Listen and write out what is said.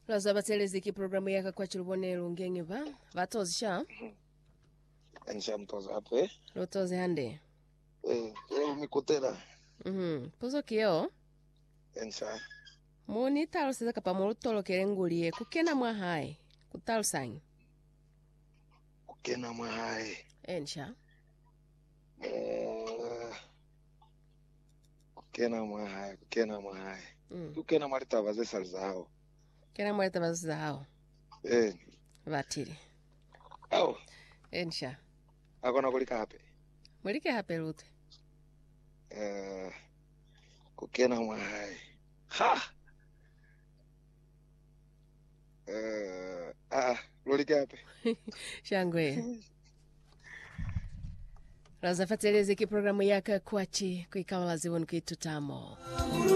Lazabatelezi ki programu yaka kwa chilubonelu ngenge ba vatozisha Ensha mtoza hape. lotoze hande Mikutera. Pozo kiyo Ensha. moni talo seza kapa molotolo kerengulie kukena mwa hai kutalo sangi Kukena mahai. ensha Kukena mahai. Kukena marita vaze salzao. kena mwaleta bazuza hao vatiri Au. ensha Akona kulika hape. mulike hape lute Kukena mahai. Ha. Lolike hape. shangwe Lazafatelezi ki programu yaka kwachi kuikawala ziwonu kitutamo